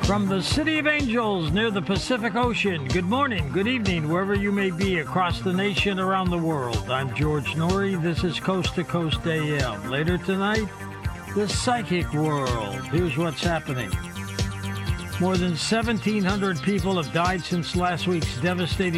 From the City of Angels near the Pacific Ocean, good morning, good evening, wherever you may be across the nation, around the world. I'm George Norrie. This is Coast to Coast AM. Later tonight, the psychic world. Here's what's happening. More than 1,700 people have died since last week's devastating